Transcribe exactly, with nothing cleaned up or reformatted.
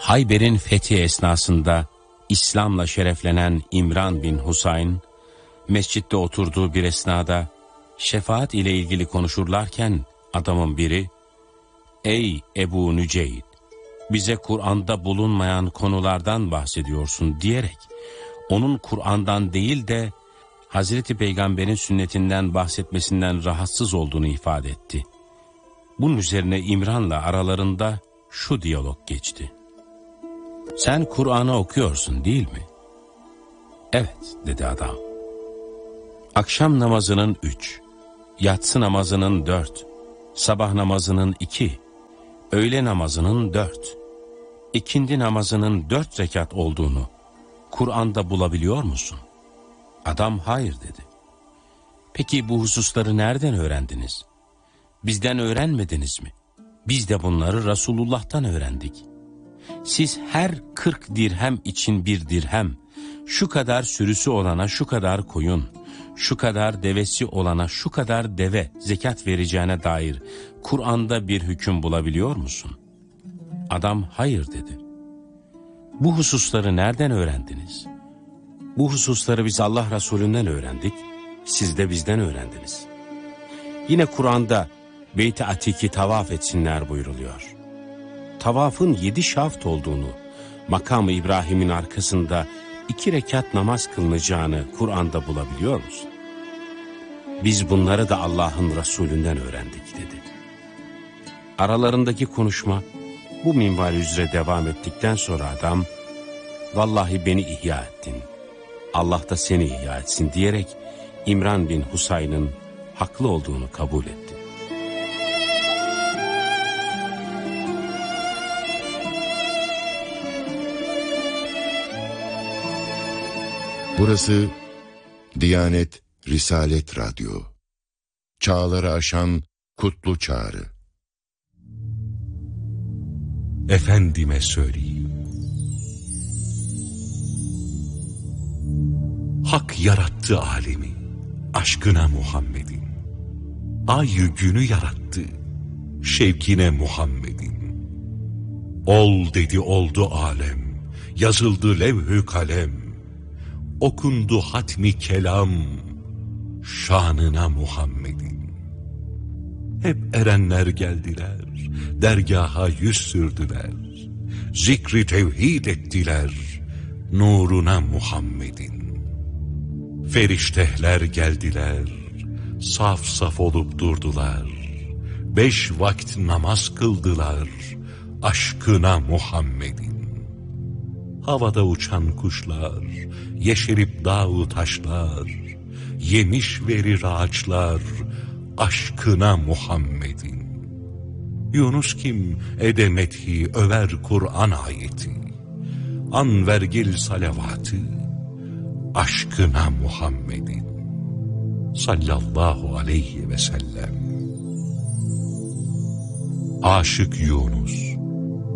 Hayber'in fethi esnasında İslam'la şereflenen İmran bin Husayn, mescitte oturduğu bir esnada şefaat ile ilgili konuşurlarken adamın biri, "Ey Ebu Nüceyd, bize Kur'an'da bulunmayan konulardan bahsediyorsun" diyerek onun Kur'an'dan değil de Hazreti Peygamber'in sünnetinden bahsetmesinden rahatsız olduğunu ifade etti. Bunun üzerine İmran'la aralarında şu diyalog geçti: "Sen Kur'an'ı okuyorsun değil mi?" "Evet," dedi adam. "Akşam namazının üç, yatsı namazının dört, sabah namazının iki, öğle namazının dört, ikindi namazının dört rekat olduğunu Kur'an'da bulabiliyor musun?" Adam "Hayır," dedi. "Peki bu hususları nereden öğrendiniz? Bizden öğrenmediniz mi? Biz de bunları Resulullah'tan öğrendik. Siz her kırk dirhem için bir dirhem, şu kadar sürüsü olana şu kadar koyun, şu kadar devesi olana şu kadar deve zekat vereceğine dair Kur'an'da bir hüküm bulabiliyor musun?" Adam "Hayır," dedi. "Bu hususları nereden öğrendiniz?" "Bu hususları biz Allah Resulü'nden öğrendik, siz de bizden öğrendiniz. Yine Kur'an'da Beyt-i Atik'i tavaf etsinler buyruluyor. Tavafın yedi şaft olduğunu, makam-ı İbrahim'in arkasında iki rekat namaz kılınacağını Kur'an'da bulabiliyor musun?" "Biz bunları da Allah'ın Resulünden öğrendik," dedi. Aralarındaki konuşma bu minval üzere devam ettikten sonra adam, "Vallahi beni ihya ettin, Allah da seni ihya etsin" diyerek İmran bin Husayn'ın haklı olduğunu kabul etti. Burası Diyanet Risalet Radyo. Çağları aşan kutlu çağrı. Efendime söyleyeyim. Hak yarattı alemi, aşkına Muhammed'in. Ay günü yarattı, şevkine Muhammed'in. Ol dedi oldu alem, yazıldı levh-ü kalem. Okundu hatmi kelam, şanına Muhammed'in. Hep erenler geldiler, dergaha yüz sürdüler. Zikri tevhid ettiler, nuruna Muhammed'in. Feriştehler geldiler, saf saf olup durdular. Beş vakit namaz kıldılar, aşkına Muhammed'in. Havada uçan kuşlar, yeşerip dağ taşlar, yemiş verir ağaçlar, aşkına Muhammed'in. Yunus kim edemethi över Kur'an ayeti, an vergil salavatı, aşkına Muhammed'in. Sallallahu aleyhi ve sellem. Aşık Yunus.